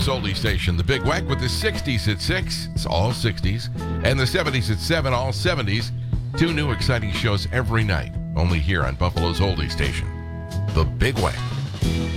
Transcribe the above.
oldie station, The Big Wack, with the 60s at 6. It's all 60s. And the 70s at 7, all 70s. 2 new exciting shows every night. Only here on Buffalo's oldie station, The Big Wack.